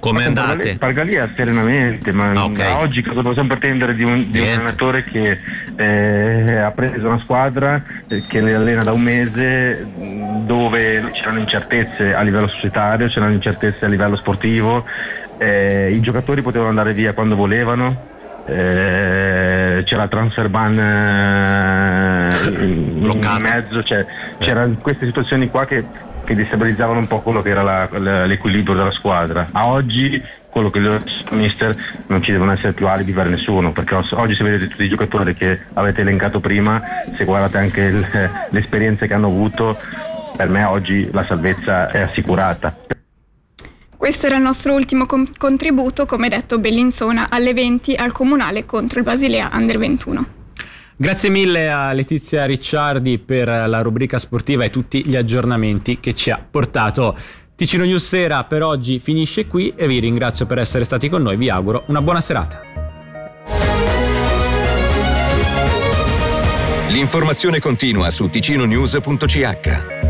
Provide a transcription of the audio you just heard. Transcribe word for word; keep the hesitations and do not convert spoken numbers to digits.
Come andate? Pargalia serenamente, ma okay. Oggi cosa possiamo pretendere di un, di un allenatore che eh, ha preso una squadra che ne allena da un mese, dove c'erano incertezze a livello societario, c'erano incertezze a livello sportivo, eh, i giocatori potevano andare via quando volevano, eh, c'era il transfer ban eh, in, in mezzo, cioè, c'erano queste situazioni qua che che destabilizzavano un po' quello che era la, la, l'equilibrio della squadra. A oggi quello che il mister non ci devono essere più alibi per nessuno, perché oggi se vedete tutti i giocatori che avete elencato prima, se guardate anche il, le esperienze che hanno avuto, per me oggi la salvezza è assicurata. Questo era il nostro ultimo com- contributo, come detto Bellinzona alle venti al Comunale contro il Basilea Under ventuno. Grazie mille a Letizia Ricciardi per la rubrica sportiva e tutti gli aggiornamenti che ci ha portato. Ticino News Sera per oggi finisce qui e vi ringrazio per essere stati con noi, vi auguro una buona serata. L'informazione continua su ticino news punto c h.